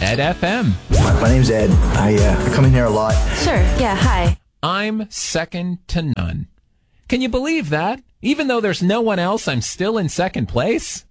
Ed FM. My name's Ed. I come in here a lot. Sure, yeah, hi. I'm second to none. Can you believe that? Even though there's no one else, I'm still in second place?